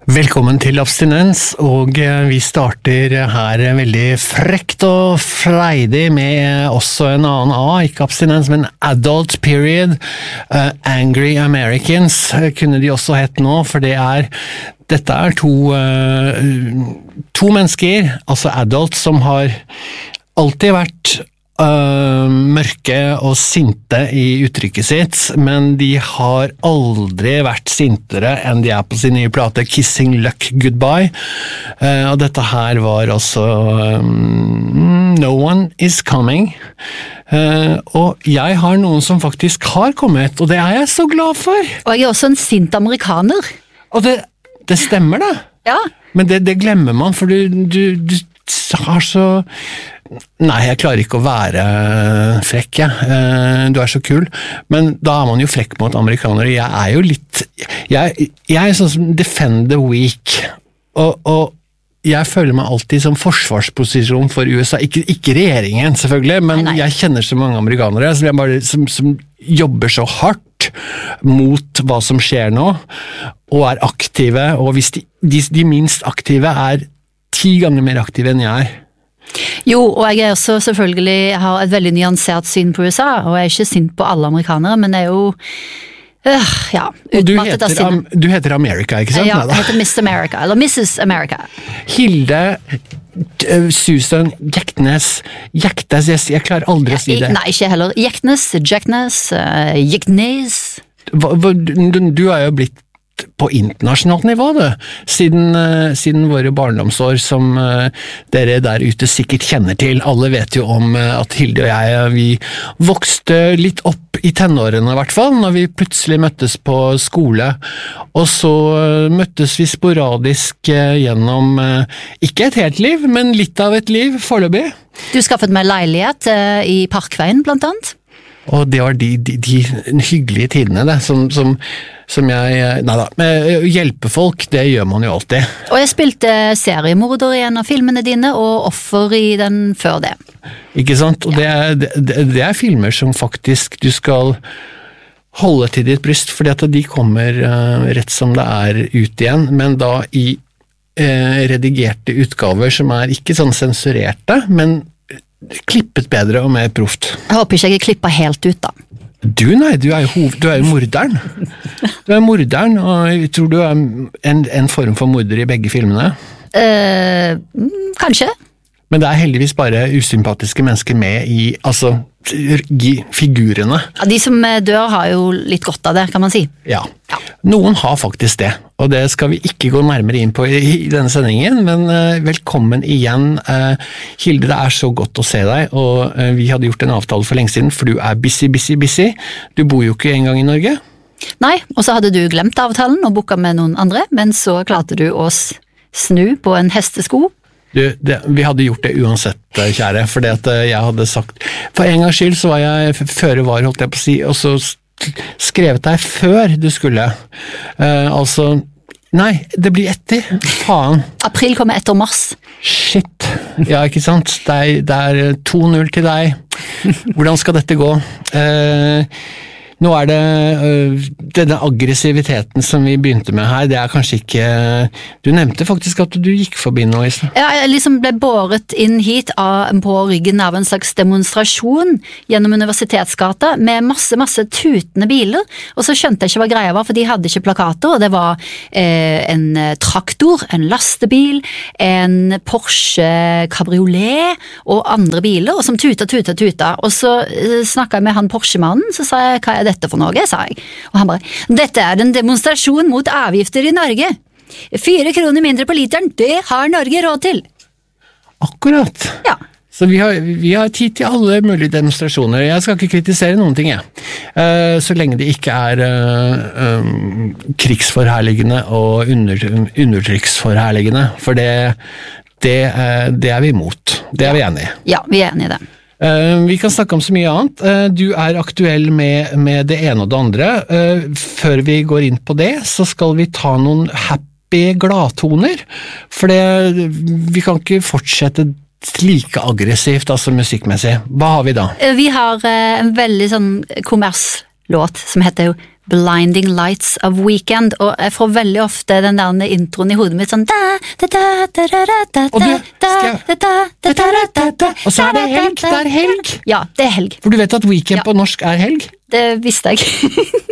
Velkommen til Abstinens, og vi starter her veldig frekt og freidig med også en annen A, ikke abstinens, men Adult Period, Angry Americans kunne de også hett nå, for dette er to mennesker, altså adult, som har alltid vært mørke og sinte i uttrykket sitt, men de har aldri vært sintere enn de på sin nye plate Kissing Luck Goodbye, og dette her var altså No One Is Coming, og jeg har noen som faktisk har kommet, og det er jeg så glad for. Og jeg er også en sint amerikaner. Og det stemmer da. Ja. Men det glemmer man, for du har så... Nei, jeg klarer ikke å være frekk, du er så kul, men da er man jo frekk mot amerikanere. Jeg er jo litt, jeg er sånn som defend the weak, og jeg føler meg alltid som forsvarsposisjon for USA, ikke regjeringen selvfølgelig, men nei. Jeg kjenner så mange amerikanere som jobber så hardt mot hva som skjer nå, og er aktive, og hvis de minst aktive 10 ganger mer aktive enn jeg er. Jo, og jeg er også selvfølgelig har et veldig nyansert syn på USA, og jeg er ikke sint på alle amerikanere, men jeg er jo utmattet av sinne. Du heter America, ikke sant? Ja, jeg heter Miss America, eller Mrs. America. Hilde Susan Jeknes, jeg klarer aldri å si det. Nei, ikke heller. Jeknes. Du er jo blitt på internasjonalt nivå, siden våre barndomsår som dere der ute sikkert kjenner til. Alle vet jo om at Hilde og vi vokste litt opp i tenårene i hvert fall, når vi plutselig møttes på skole, og så møttes vi sporadisk gjennom, ikke et helt liv, men litt av et liv foreløpig. Du skaffet meg leilighet i Parkveien, blant annet. Og det var de hyggelige tidene, som hjelpe folk, det gjør man jo alltid. Og jeg spilte seriemorder i en av filmene dine, og offer i den før det. Ikke sant? Og det filmer som faktisk du skal holde til ditt bryst, fordi at de kommer rett som det ut igjen, men da i redigerte utgaver som ikke sånn sensurerte, men klippet bedre og mer proft. Jeg håper ikke jeg klippet helt ut da. Du er jo morderen. Du er morderen, og jeg tror du er en form for morder i begge filmene. Kanskje. Men det heldigvis bare usympatiske mennesker med i, figurene. Ja, de som dør har jo litt godt av det, kan man si. Ja, noen har faktisk det, og det skal vi ikke gå nærmere inn på i denne sendingen, men velkommen igjen. Hilde, det så godt å se deg, og vi hadde gjort en avtale for lenge siden, for du busy. Du bor jo ikke engang i Norge. Nei, og så hadde du glemt avtalen og booket med noen andre, men så klarte du å snu på en hestesko. Vi hadde gjort det uansett, kjære, fordi at jeg hadde sagt, for en gangs skyld så var jeg føre var, holdt jeg på å si, og så skrevet deg før du skulle. Nei, det blir etter, faen. April kommer etter mars. Shit, ja, ikke sant? Det 2-0 til deg. Hvordan skal dette gå? Nå det denne aggressiviteten som vi begynte med her, det kanskje ikke... Du nevnte faktisk at du gikk forbi noe i sted. Ja, jeg liksom ble båret inn hit på ryggen av en slags demonstrasjon gjennom Universitetsgata med masse tutende biler, og så skjønte jeg ikke hva greia var, for de hadde ikke plakater, og det var en traktor, en lastebil, en Porsche Cabriolet og andre biler, og som tuta, og så snakket jeg med han Porsche-mannen, så sa jeg, hva dette for noe, sa jeg. Og han bare, dette en demonstrasjon mot avgifter i Norge. 4 kroner mindre på literen, det har Norge råd til. Akkurat. Ja. Så vi har tid til alle mulige demonstrasjoner. Jeg skal ikke kritisere noen ting, så lenge det ikke krigsforherligende og undertrykksforherligende, for det vi imot. Det vi enige i. Ja, vi enige i det. Vi kan snakke om så mye annet. Du aktuell med det ene og det andre. Før vi går inn på det, så skal vi ta noen happy gladtoner, for vi kan ikke fortsette like aggressivt, altså musikkmessig. Hva har vi da? Vi har en veldig sånn kommerslåt som heter Blinding Lights of Weekend, og jeg får veldig ofte den der introen i hodet mitt sånn Og så det helg, det helg. Ja, det helg. For du vet at weekend på norsk helg? Det visste jeg.